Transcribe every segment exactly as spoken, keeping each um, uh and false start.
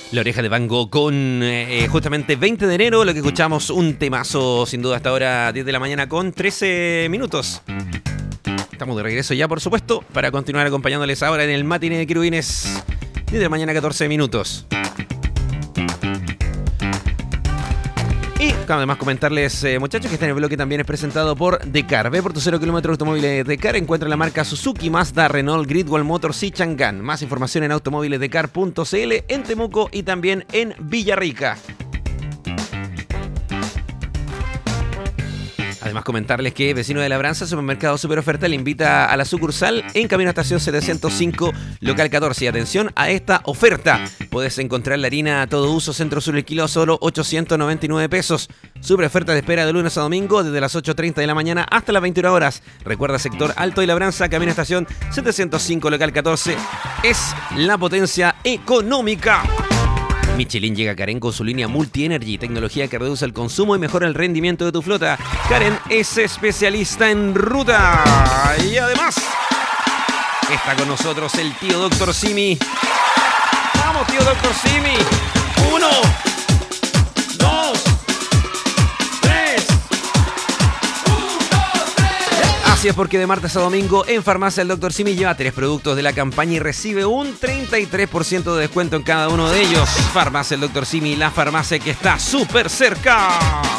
La Oreja de Van Gogh con eh, justamente veinte de enero, lo que escuchamos, un temazo sin duda hasta ahora, diez de la mañana con trece minutos. Estamos de regreso ya, por supuesto, para continuar acompañándoles ahora en el Matiné de Querubines, diez de la mañana, catorce minutos. Y además comentarles, eh, muchachos, que este en el bloque también es presentado por Decar. Ve por tu cero kilómetros automóviles Decar. Encuentra la marca Suzuki, Mazda, Renault, Gridwall Motors y Chang'an. Más información en automóviles decar punto c l en Temuco y también en Villarrica. Además, comentarles que Vecino de Labranza, Supermercado Super Oferta, le invita a la sucursal en Camino a Estación setecientos cinco, local catorce. Y atención a esta oferta. Puedes encontrar la harina a todo uso Centro Sur el kilo a solo ochocientos noventa y nueve pesos. Super oferta de espera de lunes a domingo desde las ocho treinta de la mañana hasta las veintiuna horas. Recuerda, sector Alto y Labranza, Camino a Estación setecientos cinco, local catorce. Es la potencia económica. Michelin llega a Karen con su línea Multi Energy, tecnología que reduce el consumo y mejora el rendimiento de tu flota. Karen es especialista en ruta. Y además, está con nosotros el tío Doctor Simi. ¡Vamos, tío Doctor Simi! ¡Uno! ¡Dos! ¡Tres! ¡Un, dos, tres! Así es, porque de martes a domingo en Farmacia el Doctor Simi lleva tres productos de la campaña y recibe un treinta y tres por ciento de descuento en cada uno de ellos. Farmacia el Doctor Simi, la farmacia que está súper cerca.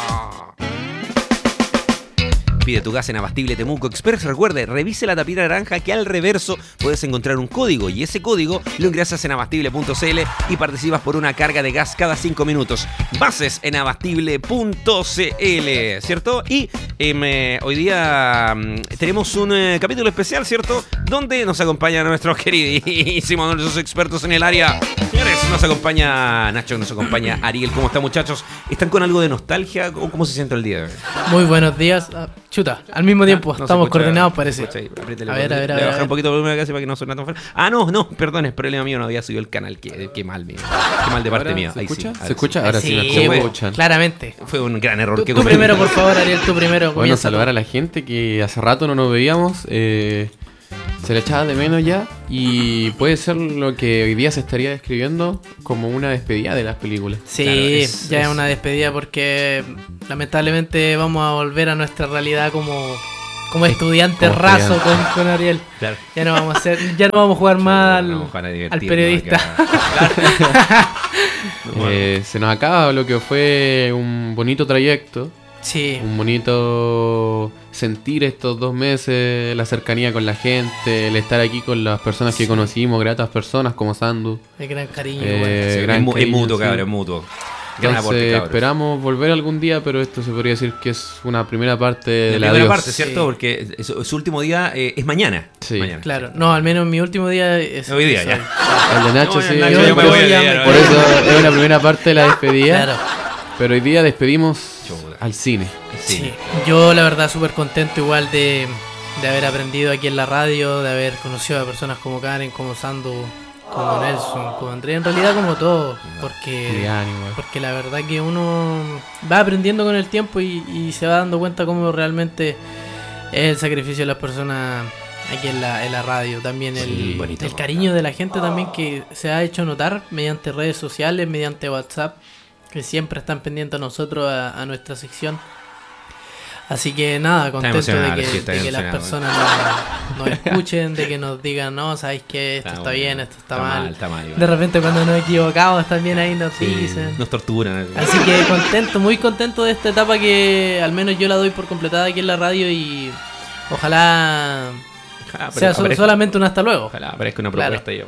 Pide tu gas en Abastible Temuco Express. Recuerde, revise la tapita naranja que al reverso puedes encontrar un código y ese código lo ingresas en abastible punto c l y participas por una carga de gas cada cinco minutos. Bases en abastible punto c l, ¿cierto? Y eh, hoy día eh, tenemos un eh, capítulo especial, ¿cierto? Donde nos acompañan nuestros queridísimos nuestros expertos en el área. Señores, nos acompaña Nacho, nos acompaña Ariel. ¿Cómo están, muchachos? ¿Están con algo de nostalgia? ¿Cómo, cómo se siente el día de hoy? Muy buenos días. Chuta, al mismo tiempo, no estamos coordinados, parece. Escucha, a ver, a ver, a ver. Le bajé un poquito el volumen casi para que no suene tan fuerte. Ah, no, no, perdón, es problema mío, no había subido el canal. Qué, qué mal, mío. Qué mal de parte mía. ¿Se Ahí escucha? Sí, ¿Se escucha? Ahora sí, sí me fue, escuchan. Claramente. Fue un gran error. Tú, que tú primero, por favor, Ariel, tú primero. Bueno, saludar a la gente que hace rato no nos veíamos. Eh, se le echaba de menos ya. Y puede ser lo que hoy día se estaría describiendo como una despedida de las películas. Sí, claro, es, ya es... es una despedida porque lamentablemente vamos a volver a nuestra realidad como... Como estudiante como raso estudiante. Con, con Ariel. Claro. Ya no vamos a hacer, ya no vamos a jugar más no, al, al periodista. No, eh, se nos acaba lo que fue un bonito trayecto. Sí. Un bonito sentir estos dos meses, la cercanía con la gente, el estar aquí con las personas que sí. conocimos, gratas personas como Sandu. El gran cariño. Eh, bueno. sí, gran es, cariño, es mutuo, sí. cabrón, es mutuo. Entonces, esperamos volver algún día, pero esto se podría decir que es una primera parte de la primera adiós. parte, ¿cierto? Sí. Porque su, su último día eh, es mañana. Sí. Mañana. Claro, no, al menos mi último día es hoy día, ya. El de Nacho, no, sí. Nacho, yo por, me voy eso, día, por eso es una primera parte de la despedida. Claro. Pero hoy día despedimos al cine. Sí. sí. Yo, la verdad, súper contento igual de, de haber aprendido aquí en la radio, de haber conocido a personas como Karen, como Sandu, como Nelson, como Andrés, en realidad como todos, porque, porque la verdad que uno va aprendiendo con el tiempo y, y se va dando cuenta cómo realmente es el sacrificio de las personas aquí en la, en la radio. También el, sí, bonito, el cariño de la gente también que se ha hecho notar mediante redes sociales, mediante WhatsApp, que siempre están pendientes a nosotros, a, a nuestra sección. Así que nada, contento de que, sí, de que las personas nos, nos escuchen, de que nos digan, no, sabéis que esto está, está bien, esto está, está mal. mal está mal de repente cuando nos equivocamos también ahí nos sí, dicen. Nos torturan. Así que contento, muy contento de esta etapa que al menos yo la doy por completada aquí en la radio y ojalá ojalá sea so, solamente un hasta luego. Ojalá aparezca una propuesta. Claro.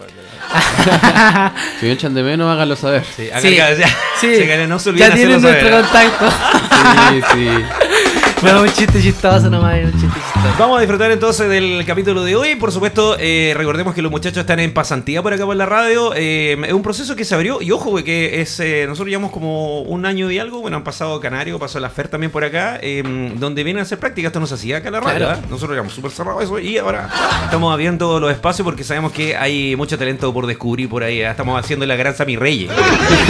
Y si me echan de menos, háganlo saber. Sí, hagan, sí, ya, sí. Se, no se olviden ya tienen nuestro saber. Contacto. Sí, sí. Bueno, un chiste chistoso nomás, un chiste chistoso. Vamos a disfrutar entonces del capítulo de hoy. Por supuesto, eh, recordemos que los muchachos están en pasantía por acá por la radio. Eh, es un proceso que se abrió. Y ojo, que es eh, nosotros llevamos como un año y algo. Bueno, han pasado Canario, pasó la Fer también por acá, eh, donde vienen a hacer práctica. Esto no se hacía acá en la radio, claro. ¿eh? Nosotros llevamos súper cerrado eso. Y ahora estamos abriendo los espacios porque sabemos que hay mucho talento por descubrir por ahí. ¿eh? Estamos haciendo la gran Sammy Reyes.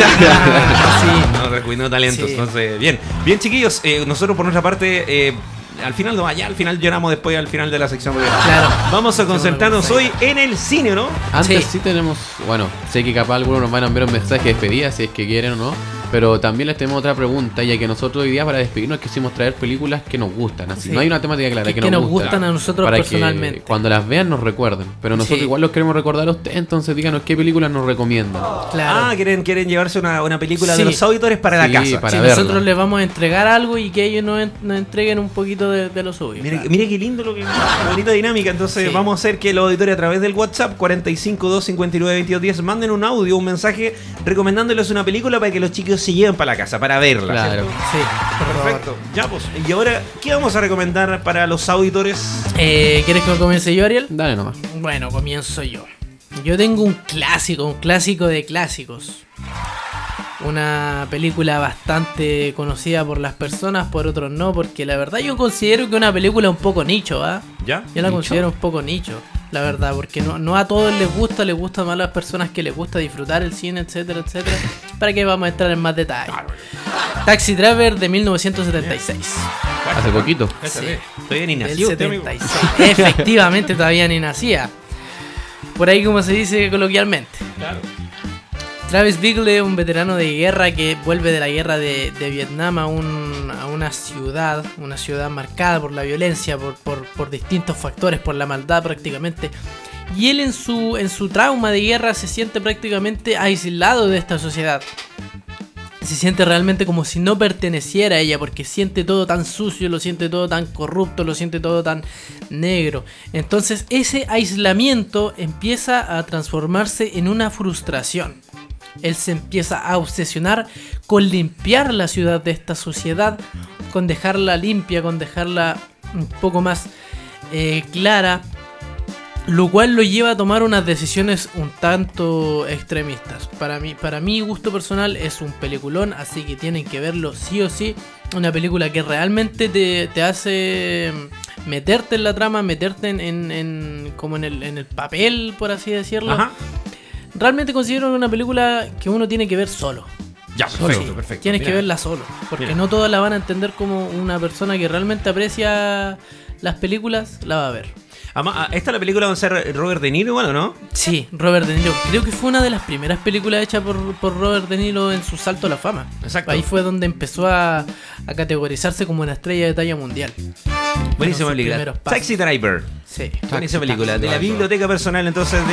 Sí, no, descubriendo talentos. Sí. Entonces, bien, bien, chiquillos. Eh, nosotros por nuestra parte. Eh, Al final no, allá al final lloramos después al final de la sección. Claro. Vamos a concentrarnos hoy en el cine, ¿no? Antes Sí. sí. tenemos, bueno, sé que capaz algunos nos van a enviar un mensaje de despedida si es que quieren o no, pero también les tenemos otra pregunta, ya que nosotros hoy día para despedirnos quisimos traer películas que nos gustan, así Sí. no hay una temática clara, Que- que, que nos, nos gustan a nosotros para personalmente. que cuando las vean nos recuerden, pero nosotros Sí. igual los queremos recordar a ustedes, entonces díganos qué películas nos recomiendan. Claro. Ah, quieren, quieren llevarse una, una película de Sí. los auditores para Sí, la casa. para Si verla. nosotros les vamos a entregar algo y que ellos nos, en- nos entreguen un poquito de, de lo suyo. Mire, claro. mire qué lindo lo que qué bonita dinámica. Entonces Sí. vamos a hacer que los auditores a través del WhatsApp cuarenta y cinco dos cincuenta y nueve veintidós diez manden un audio, un mensaje recomendándoles una película para que los chicos se lleven para la casa, para verla. Claro. ¿cierto? Sí, por favor. Perfecto. Ya pues. Y ahora, ¿qué vamos a recomendar para los auditores? Eh, ¿Quieres que comience yo, Ariel? Dale nomás. Bueno, comienzo yo. Yo tengo un clásico, un clásico de clásicos. Una película bastante conocida por las personas, por otros no, porque la verdad yo considero que una película un poco nicho, ¿ah? ¿Ya? Yo la ¿Nicho? considero un poco nicho, la verdad, porque no, no a todos les gusta, les gusta más a las personas que les gusta disfrutar el cine, etcétera, etcétera. ¿Para qué vamos a entrar en más detalle? Taxi Driver de mil novecientos setenta y seis. Hace poquito. Sí. Sí. Todavía ni Del nació usted, amigo. setenta y seis. Efectivamente, todavía ni nacía. Por ahí como se dice coloquialmente. Claro. Travis Bickle es un veterano de guerra que vuelve de la guerra de, de Vietnam a, un, a una ciudad, una ciudad marcada por la violencia, por, por, por distintos factores, por la maldad prácticamente. Y él en su, en su trauma de guerra se siente prácticamente aislado de esta sociedad. Se siente realmente como si no perteneciera a ella, porque siente todo tan sucio, lo siente todo tan corrupto, lo siente todo tan negro. Entonces ese aislamiento empieza a transformarse en una frustración. Él se empieza a obsesionar con limpiar la ciudad de esta sociedad, con dejarla limpia, con dejarla un poco más eh, clara, lo cual lo lleva a tomar unas decisiones un tanto extremistas. Para mí, para mi gusto personal es un peliculón, así que tienen que verlo sí o sí. Una película que realmente te, te hace meterte en la trama, meterte en, en, en- como en el, en el papel, por así decirlo. Ajá. Realmente considero una película que uno tiene que ver solo. Ya, Sí, perfecto, perfecto. tienes Mira. que verla solo, porque Mira. no todas la van a entender como una persona que realmente aprecia las películas, la va a ver. Ama- esta la película va a ser Robert De Niro, bueno, ¿no? Sí, Robert De Niro. Creo que fue una de las primeras películas hechas por, por Robert De Niro en su salto a la fama. Exacto. Ahí fue donde empezó a, a categorizarse como una estrella de talla mundial. Buenísima sus película. primeros pasos. Taxi Driver. Sí. Buenísima película. De la Driver. biblioteca personal, entonces,